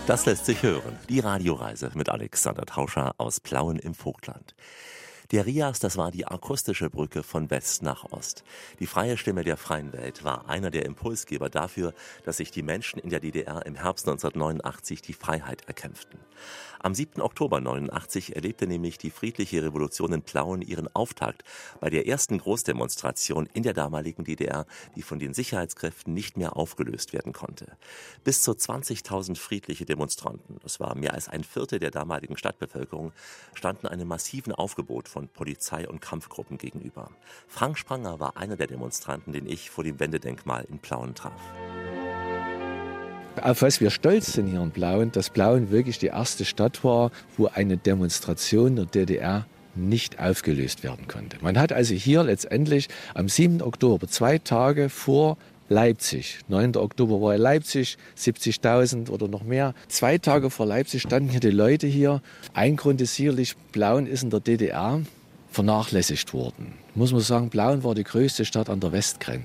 Das lässt sich hören. Die Radioreise mit Alexander Tauscher aus Plauen im Vogtland. Der RIAS, das war die akustische Brücke von West nach Ost. Die freie Stimme der freien Welt war einer der Impulsgeber dafür, dass sich die Menschen in der DDR im Herbst 1989 die Freiheit erkämpften. Am 7. Oktober 1989 erlebte nämlich die friedliche Revolution in Plauen ihren Auftakt bei der ersten Großdemonstration in der damaligen DDR, die von den Sicherheitskräften nicht mehr aufgelöst werden konnte. Bis zu 20.000 friedliche Demonstranten, das war mehr als ein Viertel der damaligen Stadtbevölkerung, standen einem massiven Aufgebot von Polizei und Kampfgruppen gegenüber. Frank Spranger war einer der Demonstranten, den ich vor dem Wendedenkmal in Plauen traf. Auf was wir stolz sind hier in Plauen, dass Plauen wirklich die erste Stadt war, wo eine Demonstration der DDR nicht aufgelöst werden konnte. Man hat also hier letztendlich am 7. Oktober, 2 Tage vor Leipzig, 9. Oktober war in Leipzig, 70.000 oder noch mehr. 2 Tage vor Leipzig standen hier die Leute hier. Ein Grund ist sicherlich, Plauen ist in der DDR vernachlässigt worden. Muss man sagen, Plauen war die größte Stadt an der Westgrenze.